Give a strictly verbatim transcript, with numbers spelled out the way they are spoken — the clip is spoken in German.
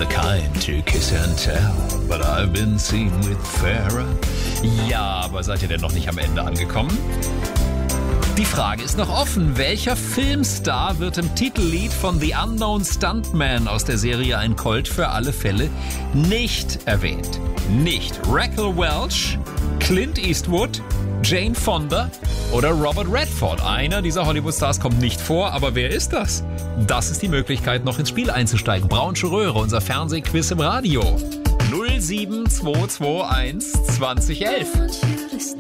the kind to kiss and tell, but I've been seen with fairer. Ja, aber seid ihr denn noch nicht am Ende angekommen? Die Frage ist noch offen. Welcher Filmstar wird im Titellied von The Unknown Stuntman aus der Serie Ein Colt für alle Fälle nicht erwähnt? Nicht Raquel Welch, Clint Eastwood, Jane Fonda oder Robert Redford. Einer dieser Hollywood-Stars kommt nicht vor, aber wer ist das? Das ist die Möglichkeit, noch ins Spiel einzusteigen. Braunsche Röhre, unser Fernsehquiz im Radio. null sieben zwei zwei eins zwanzig elf.